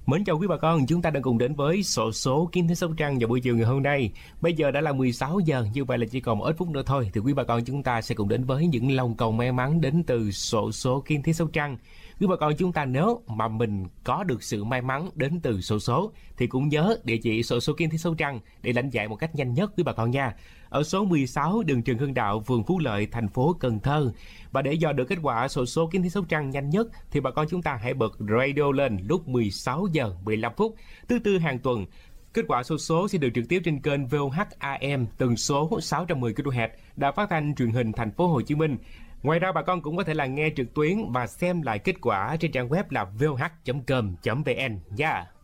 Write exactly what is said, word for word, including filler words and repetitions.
Mến chào quý bà con, chúng ta đang cùng đến với xổ số kiến thức Sóc Trăng vào buổi chiều ngày hôm nay. Bây giờ đã là mười sáu giờ, như vậy là chỉ còn một ít phút nữa thôi thì quý bà con chúng ta sẽ cùng đến với những lòng cầu may mắn đến từ xổ số kiến thức Sóc Trăng. Quý bà con chúng ta nếu mà mình có được sự may mắn đến từ xổ số thì cũng nhớ địa chỉ xổ số kiến thức Sóc Trăng để lãnh giải một cách nhanh nhất quý bà con nha. Ở số mười sáu đường Trần Hưng Đạo, phường Phú Lợi, thành phố Cần Thơ. Và để dò được kết quả xổ số kiến thức Sóc Trăng nhanh nhất thì bà con chúng ta hãy bật radio lên lúc mười sáu giờ mười lăm phút thứ tư hàng tuần. Kết quả xổ số sẽ được trực tiếp trên kênh vê o hát a em tần số sáu trăm mười ki lô héc Đài Phát thanh Truyền hình Thành phố Hồ Chí Minh. Ngoài ra bà con cũng có thể là nghe trực tuyến và xem lại kết quả trên trang web là vê o hát chấm com chấm vn nha.